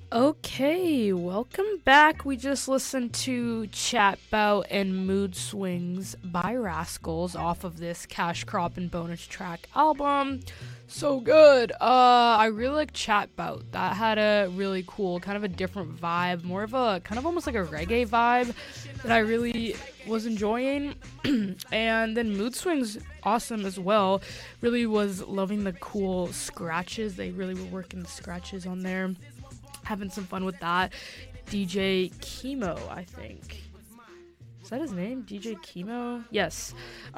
Okay, welcome back. We just listened to Chat Bout and Mood Swings by Rascals off of this Cash Crop and bonus track album. So good. I really like Chat Bout. That had a really cool, kind of a different vibe, more of a kind of almost like a reggae vibe that I really was enjoying. And then Mood Swings, awesome as well. Really was loving the cool scratches. They really were working the scratches on there, having some fun with that. DJ Chemo, I think. Is that his name? DJ Chemo? Yes.